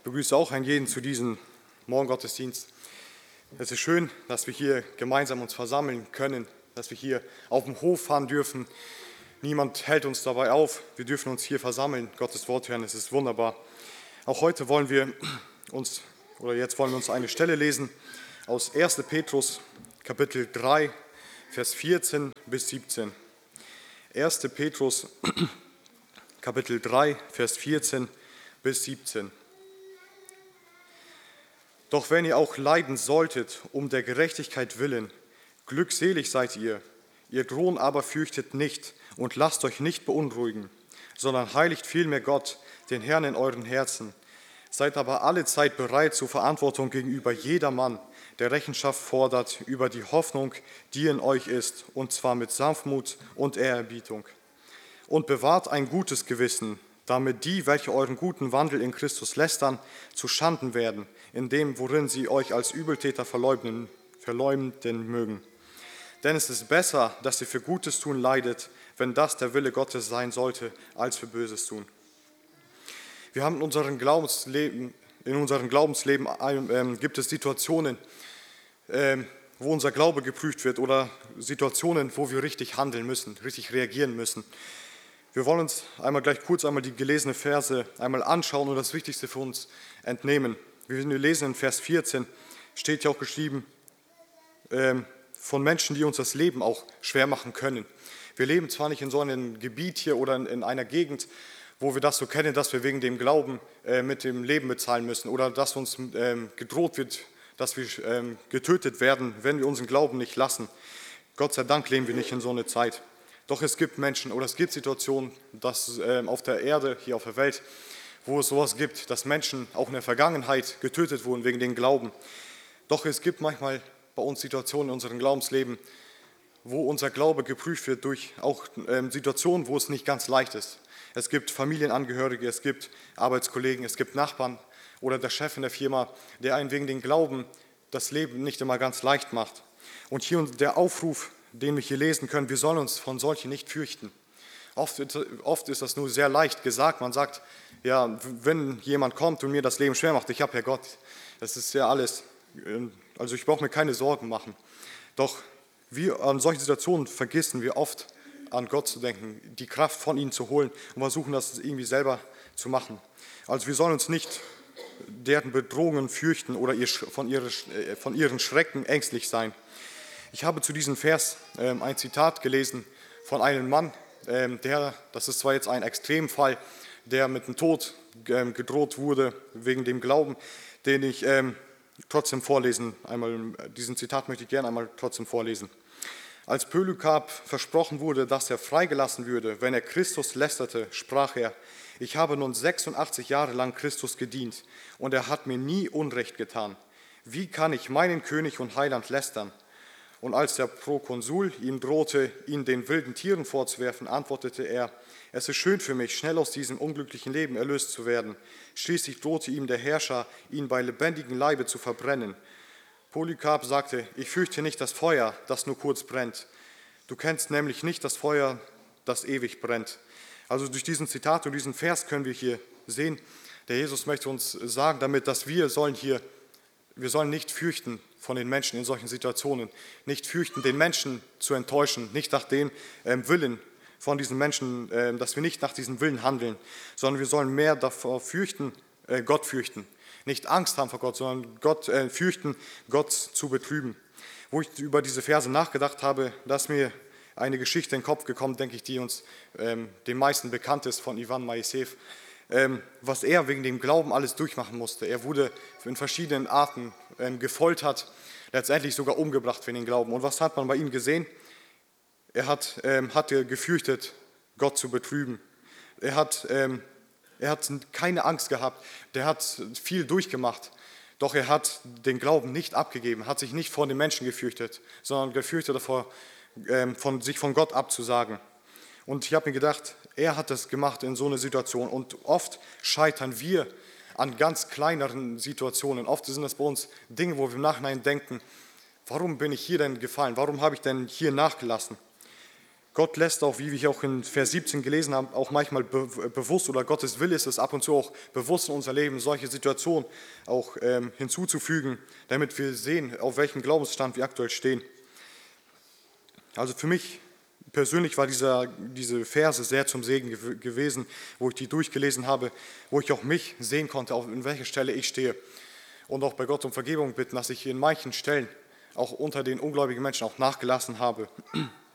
begrüße auch jeden zu diesem Morgengottesdienst. Es ist schön, dass wir hier gemeinsam uns versammeln können, dass wir hier auf dem Hof fahren dürfen. Niemand hält uns dabei auf. Wir dürfen uns hier versammeln, Gottes Wort hören. Es ist wunderbar. Auch heute wollen wir uns eine Stelle lesen aus 1. Petrus, Kapitel 3, Vers 14 bis 17. 1. Petrus, Kapitel 3, Vers 14 bis 17. Doch wenn ihr auch leiden solltet, um der Gerechtigkeit willen, glückselig seid ihr. Ihr Thron aber fürchtet nicht und lasst euch nicht beunruhigen, sondern heiligt vielmehr Gott, den Herrn in euren Herzen. Seid aber alle Zeit bereit zur Verantwortung gegenüber jedermann, der Rechenschaft fordert über die Hoffnung, die in euch ist, und zwar mit Sanftmut und Ehrerbietung. Und bewahrt ein gutes Gewissen, damit die, welche euren guten Wandel in Christus lästern, zu Schanden werden, in dem, worin sie euch als Übeltäter verleumden mögen. Denn es ist besser, dass ihr für Gutes tun leidet, wenn das der Wille Gottes sein sollte, als für Böses tun. Wir haben in unserem Glaubensleben gibt es Situationen, wo unser Glaube geprüft wird oder Situationen, wo wir richtig handeln müssen, richtig reagieren müssen. Wir wollen uns kurz die gelesenen Verse einmal anschauen und das Wichtigste für uns entnehmen. Wir lesen in Vers 14, steht ja auch geschrieben, von Menschen, die uns das Leben auch schwer machen können. Wir leben zwar nicht in so einem Gebiet hier oder in einer Gegend, wo wir das so kennen, dass wir wegen dem Glauben mit dem Leben bezahlen müssen oder dass uns gedroht wird, dass wir getötet werden, wenn wir unseren Glauben nicht lassen. Gott sei Dank leben wir nicht in so einer Zeit. Doch es gibt Menschen oder es gibt Situationen, dass auf der Erde, hier auf der Welt, wo es sowas gibt, dass Menschen auch in der Vergangenheit getötet wurden wegen dem Glauben. Doch es gibt manchmal bei uns Situationen in unserem Glaubensleben, wo unser Glaube geprüft wird durch auch Situationen, wo es nicht ganz leicht ist. Es gibt Familienangehörige, es gibt Arbeitskollegen, es gibt Nachbarn oder der Chef in der Firma, der einen wegen dem Glauben das Leben nicht immer ganz leicht macht. Und hier der Aufruf, den wir hier lesen können, wir sollen uns von solchen nicht fürchten. Oft ist das nur sehr leicht gesagt. Man sagt, ja, wenn jemand kommt und mir das Leben schwer macht, ich habe ja Gott. Das ist ja alles. Also ich brauche mir keine Sorgen machen. Doch an solchen Situationen vergessen wir oft, an Gott zu denken, die Kraft von ihm zu holen und versuchen, das irgendwie selber zu machen. Also wir sollen uns nicht deren Bedrohungen fürchten oder von ihren Schrecken ängstlich sein. Ich habe zu diesem Vers ein Zitat gelesen von einem Mann, das ist zwar jetzt ein Extremfall, der mit dem Tod gedroht wurde wegen dem Glauben, den ich trotzdem vorlesen. Diesen Zitat möchte ich gerne einmal trotzdem vorlesen. Als Polycarp versprochen wurde, dass er freigelassen würde, wenn er Christus lästerte, sprach er: Ich habe nun 86 Jahre lang Christus gedient und er hat mir nie Unrecht getan. Wie kann ich meinen König und Heiland lästern? Und als der Prokonsul ihm drohte, ihn den wilden Tieren vorzuwerfen, antwortete er: Es ist schön für mich, schnell aus diesem unglücklichen Leben erlöst zu werden. Schließlich drohte ihm der Herrscher, ihn bei lebendigem Leibe zu verbrennen. Polycarp sagte: Ich fürchte nicht das Feuer, das nur kurz brennt. Du kennst nämlich nicht das Feuer, das ewig brennt. Also durch diesen Zitat und diesen Vers können wir hier sehen, der Jesus möchte uns sagen damit, dass wir sollen nicht fürchten von den Menschen in solchen Situationen, nicht fürchten, den Menschen zu enttäuschen, nicht nach dem Willen von diesen Menschen, dass wir nicht nach diesem Willen handeln, sondern wir sollen mehr davor fürchten, Gott fürchten. Nicht Angst haben vor Gott, sondern fürchten, Gott zu betrüben. Wo ich über diese Verse nachgedacht habe, da ist mir eine Geschichte in den Kopf gekommen, denke ich, die uns den meisten bekannt ist, von Ivan Moisseev, was er wegen dem Glauben alles durchmachen musste. Er wurde in verschiedenen Arten gefoltert, letztendlich sogar umgebracht für den Glauben. Und was hat man bei ihm gesehen? Er hatte gefürchtet, Gott zu betrüben. Er hat keine Angst gehabt, der hat viel durchgemacht. Doch er hat den Glauben nicht abgegeben, hat sich nicht vor den Menschen gefürchtet, sondern gefürchtet davor, sich von Gott abzusagen. Und ich habe mir gedacht, er hat das gemacht in so einer Situation. Und oft scheitern wir an ganz kleineren Situationen. Oft sind das bei uns Dinge, wo wir im Nachhinein denken, warum bin ich hier denn gefallen? Warum habe ich denn hier nachgelassen? Gott lässt auch, wie wir hier auch in Vers 17 gelesen haben, auch manchmal bewusst, oder Gottes Wille ist es ab und zu auch bewusst in unser Leben, solche Situationen auch hinzuzufügen, damit wir sehen, auf welchem Glaubensstand wir aktuell stehen. Also für mich persönlich war diese Verse sehr zum Segen gewesen, wo ich die durchgelesen habe, wo ich auch mich sehen konnte, auf in welcher Stelle ich stehe. Und auch bei Gott um Vergebung bitten, dass ich in manchen Stellen auch unter den ungläubigen Menschen auch nachgelassen habe.